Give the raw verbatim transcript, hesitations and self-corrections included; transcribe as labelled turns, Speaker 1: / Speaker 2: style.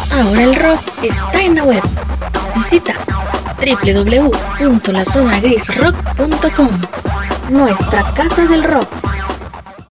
Speaker 1: Ahora el rock está en la web. Visita doble u doble u doble u punto la zona gris rock punto com, nuestra casa del rock.